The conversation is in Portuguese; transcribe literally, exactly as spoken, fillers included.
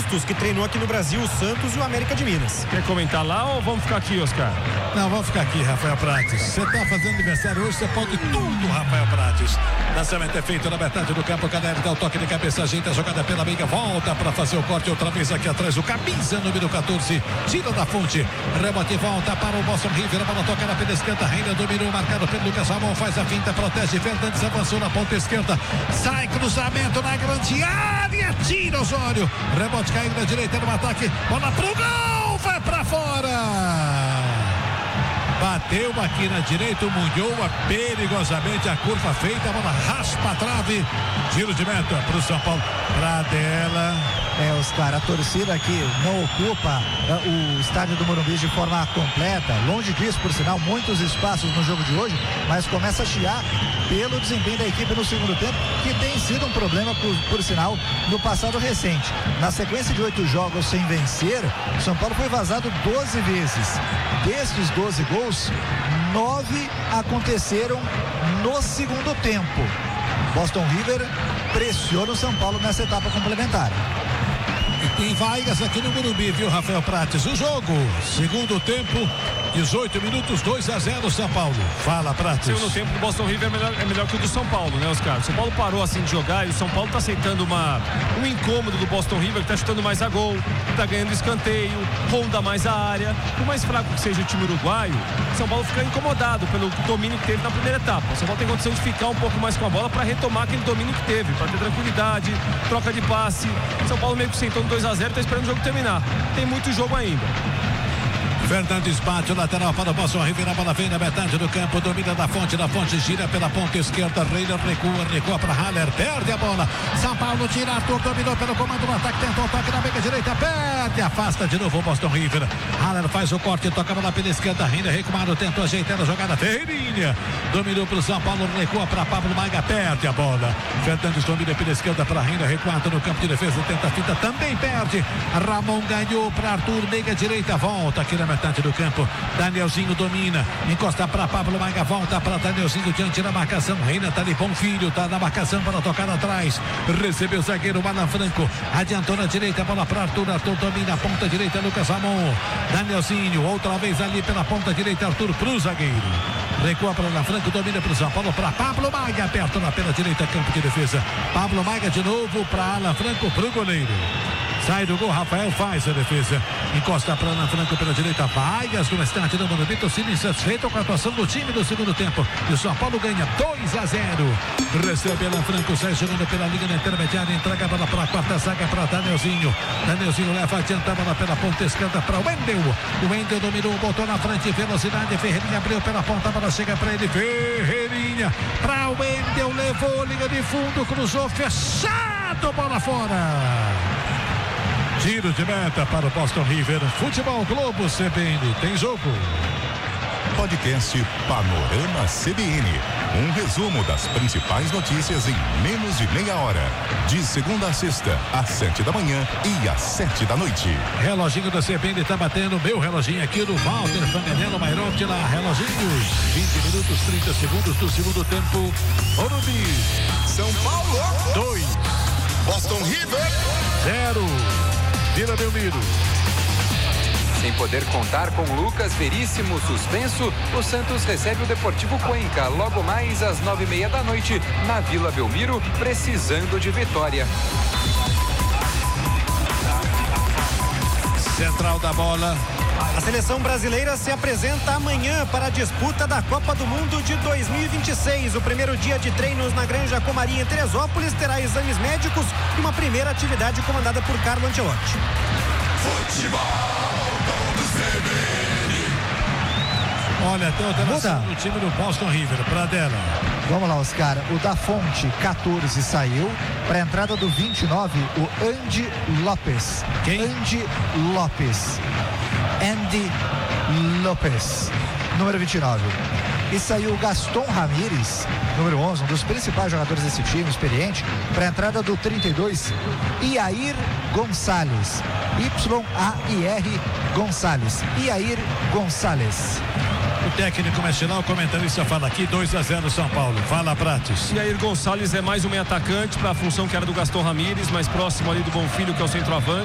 Bustos, que treinou aqui no Brasil o Santos e o América de Minas. Quer comentar lá ou vamos ficar aqui, Oscar? Não, vamos ficar aqui, Rafael Prates. Você está fazendo aniversário hoje, você pode tudo, Rafael Prates. Lançamento é feito na metade do campo, Caneiro dá o toque de cabeça, ajeita a jogada pela meia, volta para fazer o corte outra vez aqui atrás, o camisa número quatorze, tira da fonte, rebote e volta para o Boston River, a bola toca na pela esquerda, Reina dominou, marcado pelo Lucas Ramon, faz a finta, protege, Fernandes avançou na ponta esquerda, sai cruzamento na grande área, tira Osório, rebote caindo na direita no ataque, bola pro gol, vai para fora. Bateu aqui na direita, o Munhoz perigosamente, a curva feita, a bola raspa a trave, tiro de meta para o São Paulo, pra dela. É, Oscar, a torcida aqui não ocupa uh, o estádio do Morumbi de forma completa, longe disso, por sinal, muitos espaços no jogo de hoje, mas começa a chiar pelo desempenho da equipe no segundo tempo, que tem sido um problema, por, por sinal, no passado recente. Na sequência de oito jogos sem vencer, o São Paulo foi vazado doze vezes. Destes doze gols, nove aconteceram no segundo tempo. Boston River pressiona o São Paulo nessa etapa complementar. Tem vagas aqui no Morumbi, viu, Rafael Prates? O jogo, segundo tempo, dezoito minutos, dois a zero São Paulo. Fala, Prates. Segundo tempo do Boston River é melhor, é melhor que o do São Paulo, né, Oscar? O São Paulo parou assim de jogar e o São Paulo tá aceitando uma, um incômodo do Boston River, que tá chutando mais a gol, tá ganhando escanteio, ronda mais a área. Por mais fraco que seja o time uruguaio, o São Paulo fica incomodado pelo domínio que teve na primeira etapa. O São Paulo tem condição de ficar um pouco mais com a bola para retomar aquele domínio que teve, para ter tranquilidade, troca de passe. O São Paulo meio que sentou no dois a zero, tá esperando o jogo terminar. Tem muito jogo ainda. Fernandes bate o lateral para o Boston River, a bola vem na metade do campo, domina da fonte, da fonte gira pela ponta esquerda, Reiner recua, recua para Haller, perde a bola, São Paulo tira, Arthur dominou pelo comando do ataque, tentou o toque na meia direita, perde, afasta de novo o Boston River, Haller faz o corte, toca a bola pela esquerda, Reiner recuado, tentou ajeitar a jogada, Ferreirinha, dominou para o São Paulo, recua para Pablo Maiga, perde a bola, Fernandes domina pela esquerda para Reiner, recuado no campo de defesa, tenta a fita, também perde, Ramon ganhou para Arthur, meia direita, volta aqui na metade do campo, Danielzinho domina, encosta para Pablo Maiga, volta para Danielzinho diante da marcação, Reina tá de bom filho, tá na marcação para tocar atrás, recebeu o zagueiro Alan Franco, adiantou na direita, bola para Arthur, Arthur domina a ponta direita, Lucas Ramon, Danielzinho, outra vez ali pela ponta direita, Arthur pro zagueiro, recua para Alan Franco, domina para o São Paulo, para Pablo Maiga, aperto na pela direita, campo de defesa, Pablo Maiga de novo para Alan Franco, pro goleiro. Sai do gol, Rafael faz a defesa. Encosta para Alan Franco pela direita. Vargas no estádio do Morumbi. Torcida insatisfeita com a atuação do time do segundo tempo. E o São Paulo ganha dois a zero. Recebe Alan Franco, sai jogando pela linha intermediária. Entrega a bola para a quarta zaga para Danielzinho. Danielzinho leva adiante a bola pela ponta esquerda para o Wendel. O Wendel dominou, botou na frente. Velocidade. Ferreirinha abriu pela ponta. A bola chega para ele. Ferreirinha para o Wendel. Levou linha de fundo. Cruzou fechado. Bola fora. Tiro de meta para o Boston River. Futebol Globo C B N. Tem jogo. Podcast Panorama C B N. Um resumo das principais notícias em menos de meia hora. De segunda a sexta, às sete da manhã e às sete da noite. Reloginho da C B N tá batendo. Meu reloginho aqui do Walter Fanganello Mairotti lá. Reloginho. vinte minutos, trinta segundos do segundo tempo. Morumbi. São Paulo. dois. Boston River. zero. Vila Belmiro. Sem poder contar com Lucas Veríssimo suspenso, o Santos recebe o Deportivo Cuenca logo mais às nove e meia da noite na Vila Belmiro, precisando de vitória. Central da bola. A seleção brasileira se apresenta amanhã para a disputa da Copa do Mundo de dois mil e vinte e seis. O primeiro dia de treinos na Granja Comarim, em Teresópolis, terá exames médicos e uma primeira atividade comandada por Carlo Ancelotti. Futebol do C B N. Olha, tem alteração no time do Boston River. Pradella. Vamos lá, Oscar. O da Fonte, quatorze, saiu. Para a entrada do vinte e nove, o Andy Lopes. Quem? Andy Lopes. Andy Lopes. Número vinte e nove. E saiu o Gaston Ramírez, número onze, um dos principais jogadores desse time, experiente, para a entrada do trinta e dois, Iair Gonçalves. Y A I R Gonçalves. Iair Gonçalves. O técnico mexe lá, o comentarista fala aqui, dois a zero São Paulo. Fala, Prates. E Iair Gonçalves é mais um meio atacante para a função que era do Gaston Ramírez, mais próximo ali do Bonfilho, que é o centroavante.